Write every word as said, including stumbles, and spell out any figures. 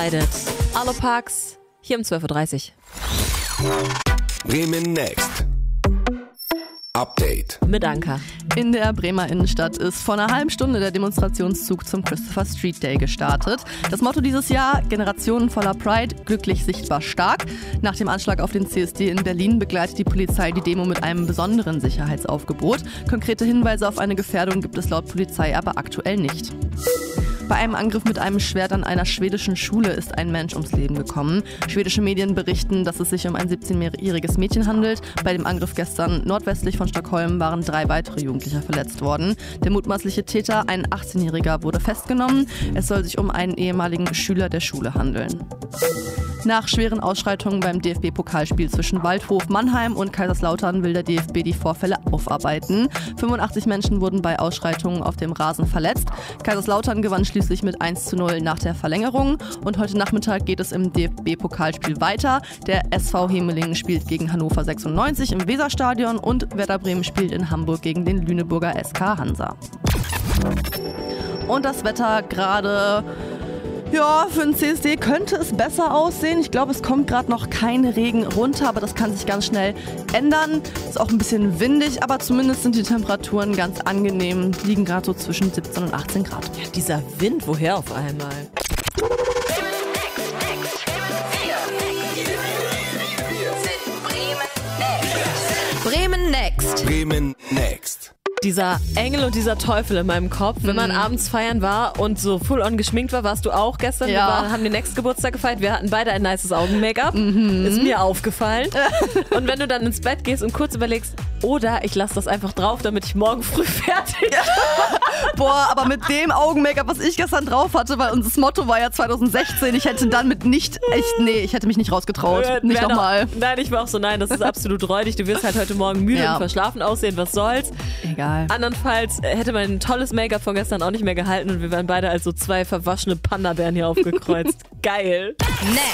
Undecided. Arlo Parks, hier um zwölf Uhr dreißig. Bremen Next. Update. Mit Anka. In der Bremer Innenstadt ist vor einer halben Stunde der Demonstrationszug zum Christopher Street Day gestartet. Das Motto dieses Jahr: Generationen voller Pride, glücklich, sichtbar, stark. Nach dem Anschlag auf den C S D in Berlin begleitet die Polizei die Demo mit einem besonderen Sicherheitsaufgebot. Konkrete Hinweise auf eine Gefährdung gibt es laut Polizei aber aktuell nicht. Bei einem Angriff mit einem Schwert an einer schwedischen Schule ist ein Mensch ums Leben gekommen. Schwedische Medien berichten, dass es sich um ein siebzehnjähriges Mädchen handelt. Bei dem Angriff gestern nordwestlich von Stockholm waren drei weitere Jugendliche verletzt worden. Der mutmaßliche Täter, ein achtzehnjähriger, wurde festgenommen. Es soll sich um einen ehemaligen Schüler der Schule handeln. Nach schweren Ausschreitungen beim D F B-Pokalspiel zwischen Waldhof Mannheim und Kaiserslautern will der D F B die Vorfälle aufarbeiten. fünfundachtzig Menschen wurden bei Ausschreitungen auf dem Rasen verletzt. Kaiserslautern gewann schließlich mit eins zu null nach der Verlängerung. Und heute Nachmittag geht es im D F B-Pokalspiel weiter. Der S V Hemelingen spielt gegen Hannover sechsundneunzig im Weserstadion und Werder Bremen spielt in Hamburg gegen den Lüneburger S K Hansa. Und das Wetter gerade... Ja, für den C S D könnte es besser aussehen. Ich glaube, es kommt gerade noch kein Regen runter, aber das kann sich ganz schnell ändern. Ist auch ein bisschen windig, aber zumindest sind die Temperaturen ganz angenehm. Liegen gerade so zwischen siebzehn und achtzehn Grad. Ja, dieser Wind, woher auf einmal? Bremen Next. Bremen Next. Dieser Engel und dieser Teufel in meinem Kopf, wenn man Mhm. abends feiern war und so full on geschminkt war, warst du auch gestern. Ja. Wir waren, haben den Next Geburtstag gefeiert, wir hatten beide ein nices Augen-Make-up, ist mir aufgefallen. Und wenn du dann ins Bett gehst und kurz überlegst, oder ich lasse das einfach drauf, damit ich morgen früh fertig bin. Boah, aber mit dem Augen-Make-up, was ich gestern drauf hatte, weil unser Motto war ja zwanzig sechzehn, ich hätte dann mit nicht echt, nee, ich hätte mich nicht rausgetraut. Äh, Nicht wär nochmal. Noch, nein, ich war auch so, nein, das ist absolut räudig. Du wirst halt heute Morgen müde Ja. und verschlafen aussehen, was soll's. Egal. Andernfalls hätte mein tolles Make-up von gestern auch nicht mehr gehalten und wir wären beide als so zwei verwaschene Panda-Bären hier aufgekreuzt. Geil. Next.